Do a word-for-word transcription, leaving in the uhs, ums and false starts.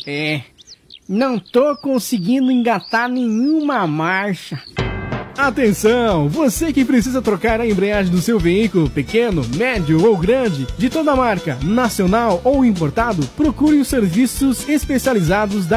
É, não tô conseguindo engatar nenhuma marcha. Atenção, você que precisa trocar a embreagem do seu veículo, pequeno, médio ou grande, de toda marca, nacional ou importado, procure os serviços especializados da